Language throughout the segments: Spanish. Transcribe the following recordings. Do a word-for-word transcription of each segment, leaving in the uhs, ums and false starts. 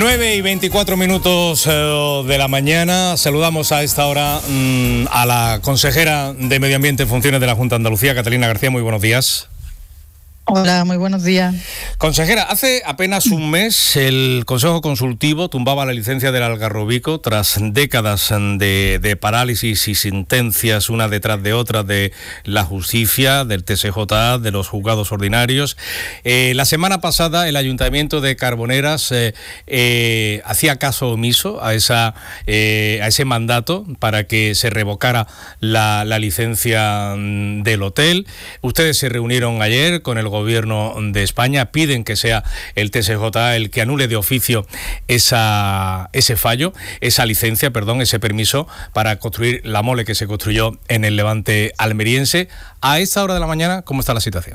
nueve y veinticuatro minutos eh, de la mañana. Saludamos a esta hora mmm, a la consejera de Medio Ambiente en funciones de la Junta de Andalucía, Catalina García. Muy buenos días. Hola, muy buenos días. Consejera, hace apenas un mes el Consejo Consultivo tumbaba la licencia del Algarrobico tras décadas de, de parálisis y sentencias una detrás de otra de la justicia, del T S J A, de los juzgados ordinarios. Eh, la semana pasada el Ayuntamiento de Carboneras eh, eh, hacía caso omiso a, esa, eh, a ese mandato para que se revocara la, la licencia del hotel. Ustedes se reunieron ayer con el Gobierno de España, piden que sea el T S J A el que anule de oficio esa, ese fallo, esa licencia, perdón, ese permiso para construir la mole que se construyó en el Levante almeriense. A esta hora de la mañana, ¿cómo está la situación?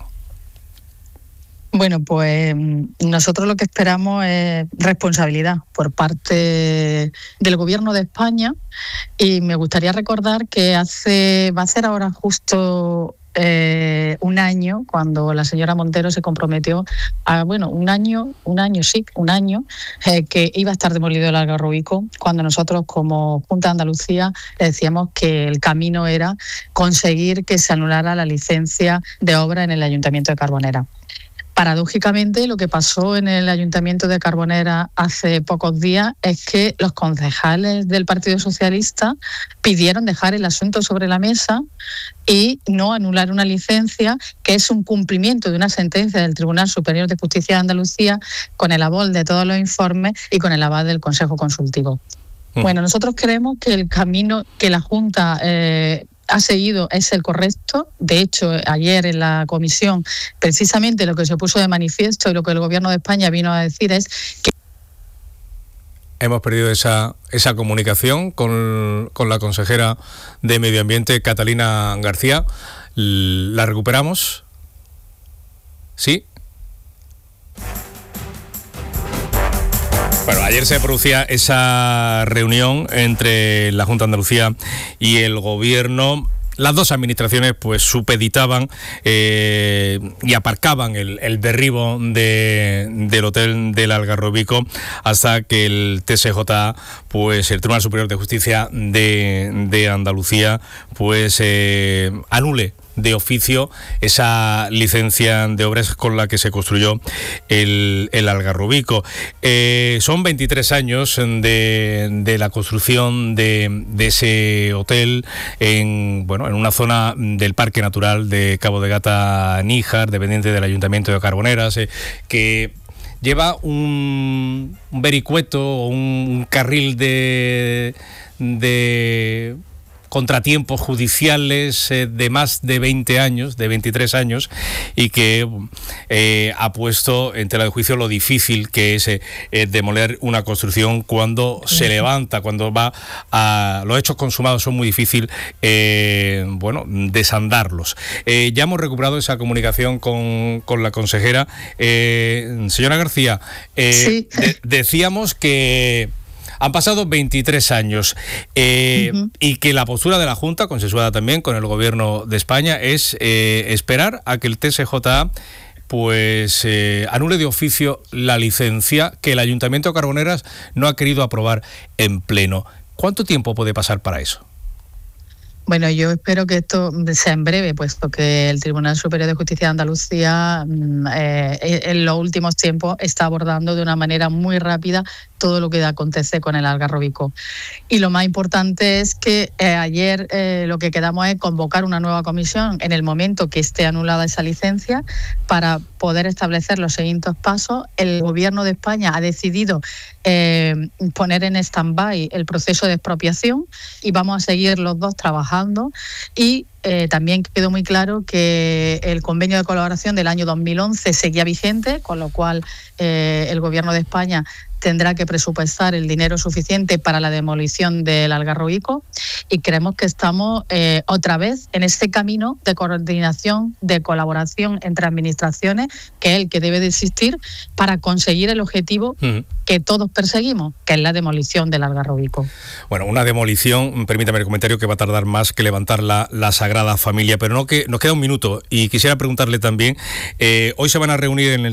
Bueno, pues nosotros lo que esperamos es responsabilidad por parte del Gobierno de España, y me gustaría recordar que hace va a ser ahora justo Eh, un año cuando la señora Montero se comprometió a, bueno, un año, un año sí, un año, eh, que iba a estar demolido el Algarrobico, cuando nosotros como Junta de Andalucía le decíamos que el camino era conseguir que se anulara la licencia de obra en el Ayuntamiento de Carboneras. Paradójicamente, lo que pasó en el Ayuntamiento de Carboneras hace pocos días es que los concejales del Partido Socialista pidieron dejar el asunto sobre la mesa y no anular una licencia que es un cumplimiento de una sentencia del Tribunal Superior de Justicia de Andalucía, con el aval de todos los informes y con el aval del Consejo Consultivo. Mm. Bueno, nosotros creemos que el camino que la Junta eh, ha seguido es el correcto. De hecho, ayer en la comisión, precisamente lo que se puso de manifiesto y lo que el Gobierno de España vino a decir es que hemos perdido esa, esa comunicación con, con la consejera de Medio Ambiente, Catalina García. ¿La recuperamos? ¿Sí? Bueno, ayer se producía esa reunión entre la Junta de Andalucía y el Gobierno. Las dos administraciones pues supeditaban eh, y aparcaban el, el derribo de, del hotel del Algarrobico hasta que el T S J A, pues el Tribunal Superior de Justicia de, de Andalucía, pues eh, anule de oficio esa licencia de obras con la que se construyó el, el Algarrobico. Eh, son veintitrés años de, de la construcción de, de ese hotel en, bueno, en una zona del Parque Natural de Cabo de Gata-Níjar, dependiente del Ayuntamiento de Carboneras, eh, que lleva un, un vericueto, un, un carril de... de contratiempos judiciales eh, de más de veinte años, de veintitrés años, y que eh, ha puesto en tela de juicio lo difícil que es eh, demoler una construcción cuando se levanta, cuando va a... Los hechos consumados son muy difíciles, eh, bueno, desandarlos. Eh, ya hemos recuperado esa comunicación con, con la consejera. Eh, señora García, eh, sí. de, decíamos que han pasado veintitrés años eh, uh-huh. y que la postura de la Junta, consensuada también con el Gobierno de España, es eh, esperar a que el T S J A pues eh, anule de oficio la licencia que el Ayuntamiento de Carboneras no ha querido aprobar en pleno. ¿Cuánto tiempo puede pasar para eso? Bueno, yo espero que esto sea en breve, puesto que el Tribunal Superior de Justicia de Andalucía eh, en los últimos tiempos está abordando de una manera muy rápida todo lo que acontece con el Algarrobico. Y lo más importante es que eh, ayer eh, lo que quedamos es convocar una nueva comisión en el momento que esté anulada esa licencia para poder establecer los siguientes pasos. El Gobierno de España ha decidido eh, poner en stand-by el proceso de expropiación y vamos a seguir los dos trabajando. Y Eh, también quedó muy claro que el convenio de colaboración del año dos mil once seguía vigente, con lo cual eh, el Gobierno de España tendrá que presupuestar el dinero suficiente para la demolición del Algarrobico, y creemos que estamos eh, otra vez en este camino de coordinación, de colaboración entre administraciones, que es el que debe de existir para conseguir el objetivo uh-huh. que todos perseguimos, que es la demolición del Algarrobico. Bueno, una demolición, permítame el comentario, que va a tardar más que levantar la, la Sagrada Familia, pero no que nos queda un minuto y quisiera preguntarle también, eh, hoy se van a reunir en el